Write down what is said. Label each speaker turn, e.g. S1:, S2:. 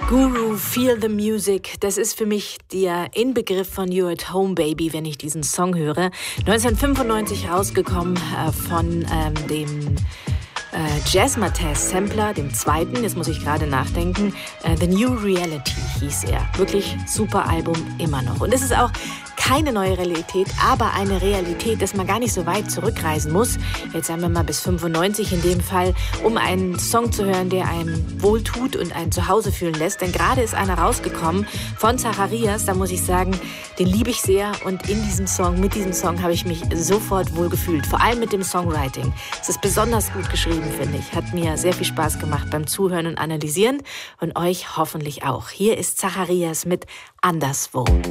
S1: Guru, Feel the Music, das ist für mich der Inbegriff von You're at Home Baby, wenn ich diesen Song höre. 1995 rausgekommen von dem Jazzmatazz Sampler, dem zweiten, jetzt muss ich gerade nachdenken, The New Reality hieß er. Wirklich super Album, immer noch. Und es ist auch keine neue Realität, aber eine Realität, dass man gar nicht so weit zurückreisen muss. Jetzt sagen wir mal bis 95 in dem Fall, um einen Song zu hören, der einem wohltut und einen zu Hause fühlen lässt. Denn gerade ist einer rausgekommen von Zacharias, da muss ich sagen, den liebe ich sehr. Und in diesem Song, mit diesem Song habe ich mich sofort wohl gefühlt. Vor allem mit dem Songwriting. Es ist besonders gut geschrieben, finde ich. Hat mir sehr viel Spaß gemacht beim Zuhören und Analysieren und euch hoffentlich auch. Hier ist Zacharias mit Anderswo.